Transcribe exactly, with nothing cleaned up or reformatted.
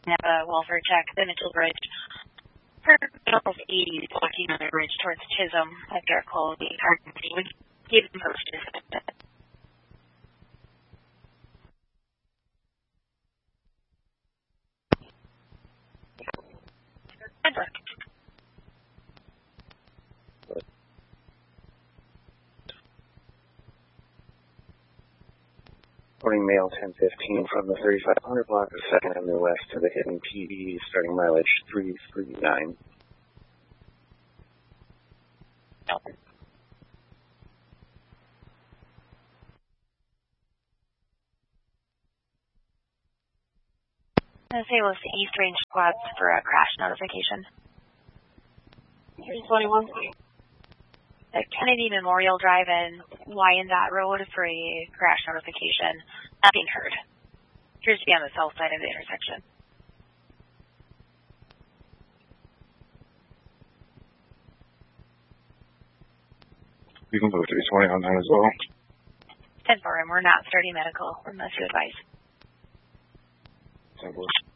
have a welfare check, the Mitchell Bridge. For Middle eighties, walking on the bridge towards Chisholm, after a quality emergency, we keep them posted. Good luck. Morning mail ten fifteen from the thirty-five hundred block of second Avenue West to the Hidden P D, starting mileage three three nine. I'll say we'll see East Range squads for a crash notification. three twenty-one. The Kennedy Memorial Drive and Wyandotte Road for a crash notification. Not being heard. Appears to be on the south side of the intersection. You can go three twenty on that as well. ten four, and we're not starting medical unless you advise. ten four.